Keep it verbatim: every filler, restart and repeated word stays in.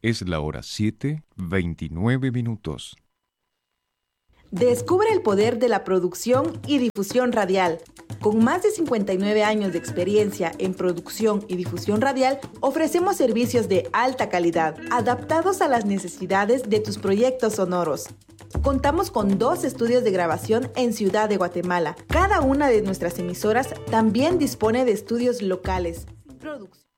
Es la hora siete, veintinueve minutos. Descubre el poder de la producción y difusión radial. Con más de cincuenta y nueve años de experiencia en producción y difusión radial, ofrecemos servicios de alta calidad, adaptados a las necesidades de tus proyectos sonoros. Contamos con dos estudios de grabación en Ciudad de Guatemala. Cada una de nuestras emisoras también dispone de estudios locales. Producción.